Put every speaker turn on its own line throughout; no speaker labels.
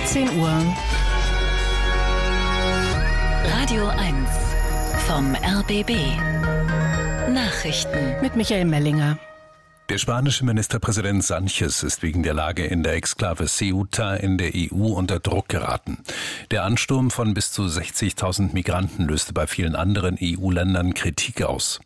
10 Uhr.
Radio 1 vom RBB. Nachrichten
Mit Michael Mellinger.
Der spanische Ministerpräsident Sánchez ist wegen der Lage in der Exklave Ceuta in der EU unter Druck geraten. Der Ansturm von bis zu 60.000 Migranten löste bei vielen anderen EU-Ländern Kritik aus.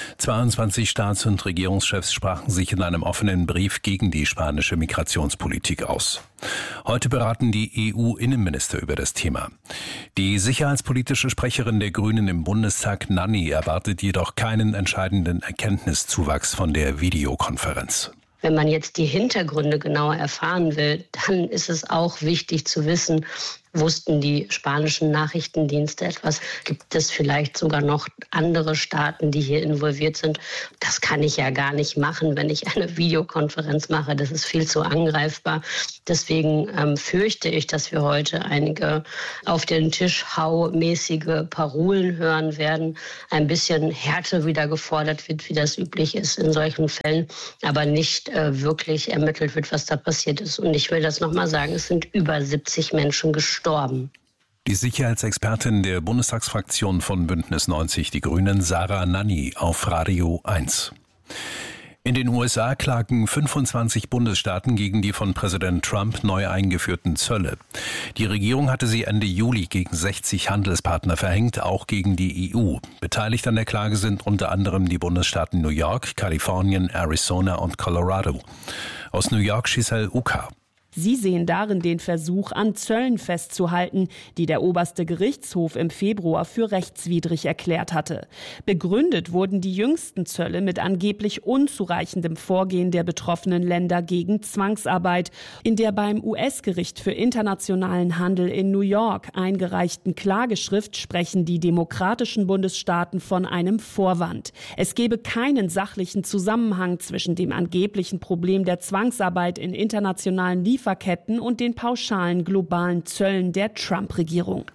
22 Staats- und Regierungschefs sprachen sich in einem offenen Brief gegen die spanische Migrationspolitik aus. Heute beraten die EU-Innenminister über das Thema. Die sicherheitspolitische Sprecherin der Grünen im Bundestag, Nanni, erwartet jedoch keinen entscheidenden Erkenntniszuwachs von der Videokonferenz.
Wenn man jetzt die Hintergründe genauer erfahren will, dann ist es auch wichtig zu wissen, wussten die spanischen Nachrichtendienste etwas? Gibt es vielleicht sogar noch andere Staaten, die hier involviert sind? Das kann ich ja gar nicht machen, wenn ich eine Videokonferenz mache. Das ist viel zu angreifbar. Deswegen fürchte ich, dass wir heute einige auf den Tisch hau-mäßige Parolen hören werden. Ein bisschen Härte wieder gefordert wird, wie das üblich ist in solchen Fällen, aber nicht wirklich ermittelt wird, was da passiert ist. Und ich will das nochmal sagen, es sind über 70 Menschen gestorben.
Die Sicherheitsexpertin der Bundestagsfraktion von Bündnis 90 Die Grünen, Sarah Nanni, auf Radio 1. In den USA klagen 25 Bundesstaaten gegen die von Präsident Trump neu eingeführten Zölle. Die Regierung hatte sie Ende Juli gegen 60 Handelspartner verhängt, auch gegen die EU. Beteiligt an der Klage sind unter anderem die Bundesstaaten New York, Kalifornien, Arizona und Colorado. Aus New York Giselle Uka.
Sie sehen darin den Versuch, an Zöllen festzuhalten, die der oberste Gerichtshof im Februar für rechtswidrig erklärt hatte. Begründet wurden die jüngsten Zölle mit angeblich unzureichendem Vorgehen der betroffenen Länder gegen Zwangsarbeit. In der beim US-Gericht für internationalen Handel in New York eingereichten Klageschrift sprechen die demokratischen Bundesstaaten von einem Vorwand. Es gebe keinen sachlichen Zusammenhang zwischen dem angeblichen Problem der Zwangsarbeit in internationalen Lieferketten und den pauschalen globalen Zöllen der Trump-Regierung.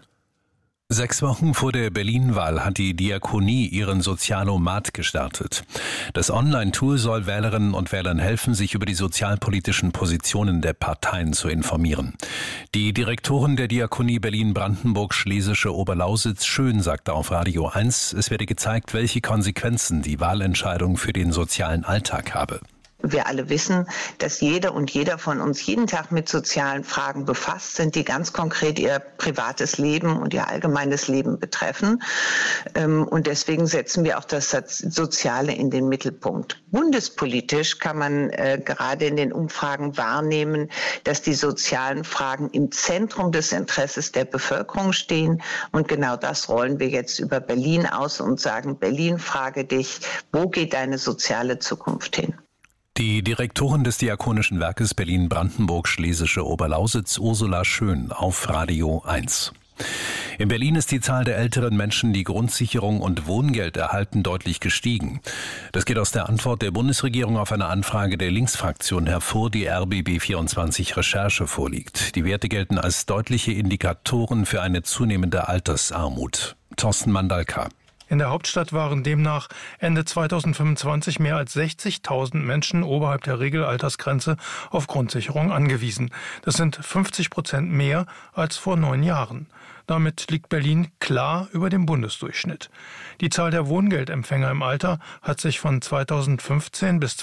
6 Wochen vor der Berlin-Wahl hat die Diakonie ihren Sozialomat gestartet. Das Online-Tool soll Wählerinnen und Wählern helfen, sich über die sozialpolitischen Positionen der Parteien zu informieren. Die Direktorin der Diakonie Berlin-Brandenburg-Schlesische Oberlausitz Schön sagte auf Radio 1, es werde gezeigt, welche Konsequenzen die Wahlentscheidung für den sozialen Alltag habe.
Wir alle wissen, dass jede und jeder von uns jeden Tag mit sozialen Fragen befasst sind, die ganz konkret ihr privates Leben und ihr allgemeines Leben betreffen. Und deswegen setzen wir auch das Soziale in den Mittelpunkt. Bundespolitisch kann man gerade in den Umfragen wahrnehmen, dass die sozialen Fragen im Zentrum des Interesses der Bevölkerung stehen. Und genau das rollen wir jetzt über Berlin aus und sagen, Berlin, frage dich, wo geht deine soziale Zukunft hin?
Die Direktorin des Diakonischen Werkes Berlin-Brandenburg-Schlesische Oberlausitz, Ursula Schön, auf Radio 1. In Berlin ist die Zahl der älteren Menschen, die Grundsicherung und Wohngeld erhalten, deutlich gestiegen. Das geht aus der Antwort der Bundesregierung auf eine Anfrage der Linksfraktion hervor, die RBB24 Recherche vorliegt. Die Werte gelten als deutliche Indikatoren für eine zunehmende Altersarmut. Thorsten Mandalka.
In der Hauptstadt waren demnach Ende 2025 mehr als 60.000 Menschen oberhalb der Regelaltersgrenze auf Grundsicherung angewiesen. Das sind 50% mehr als vor 9 Jahren. Damit liegt Berlin klar über dem Bundesdurchschnitt. Die Zahl der Wohngeldempfänger im Alter hat sich von 2015 bis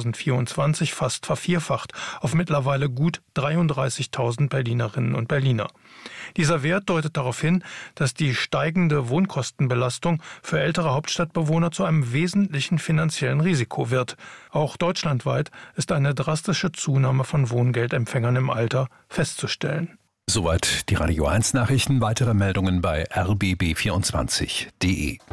2024 fast vervierfacht auf mittlerweile gut 33.000 Berlinerinnen und Berliner. Dieser Wert deutet darauf hin, dass die steigende Wohnkostenbelastung für ältere Hauptstadtbewohner zu einem wesentlichen finanziellen Risiko wird. Auch deutschlandweit ist eine drastische Zunahme von Wohngeldempfängern im Alter festzustellen.
Soweit die Radio 1 Nachrichten. Weitere Meldungen bei rbb24.de.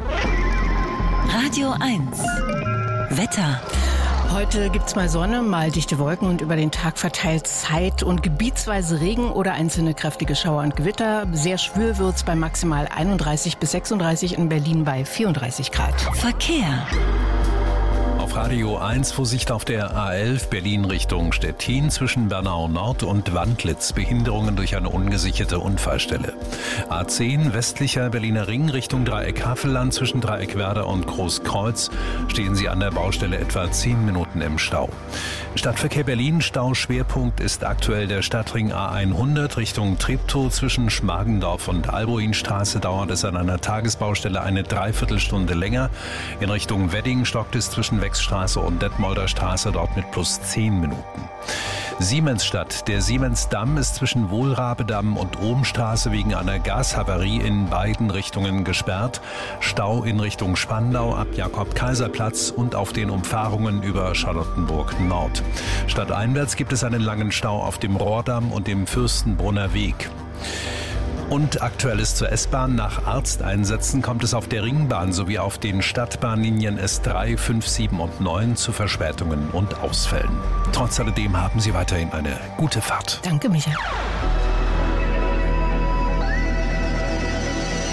Radio 1 Wetter.
Heute gibt's mal Sonne, mal dichte Wolken und über den Tag verteilt zeit- und gebietsweise Regen oder einzelne kräftige Schauer und Gewitter. Sehr schwül wird's bei maximal 31 bis 36, in Berlin bei 34 Grad.
Verkehr.
auf Radio 1. Vorsicht auf der A11 Berlin Richtung Stettin zwischen Bernau Nord und Wandlitz. Behinderungen durch eine ungesicherte Unfallstelle. A10 westlicher Berliner Ring Richtung Dreieck Havelland zwischen Dreieck Werder und Großkreuz. Stehen Sie an der Baustelle etwa 10 Minuten im Stau. Stadtverkehr Berlin, Stauschwerpunkt ist aktuell der Stadtring A100 Richtung Treptow zwischen Schmargendorf und Albuinstraße. Dauert es an einer Tagesbaustelle eine Dreiviertelstunde länger. In Richtung Wedding stockt es zwischen Wechsstraße und Detmolder Straße, dort mit plus 10 Minuten. Siemensstadt. Der Siemensdamm ist zwischen Wohlrabedamm und Ohmstraße wegen einer Gashavarie in beiden Richtungen gesperrt. Stau in Richtung Spandau ab Jakob-Kaiser-Platz und auf den Umfahrungen über Charlottenburg Nord. Stadteinwärts gibt es einen langen Stau auf dem Rohrdamm und dem Fürstenbrunner Weg. Und Aktuelles zur S-Bahn. Nach Arzteinsätzen kommt es auf der Ringbahn sowie auf den Stadtbahnlinien S3, 5, 7 und 9 zu Verspätungen und Ausfällen. Trotz alledem haben Sie weiterhin eine gute Fahrt.
Danke, Michael.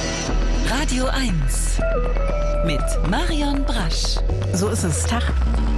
Radio 1 mit Marion Brasch.
So ist es. Tag.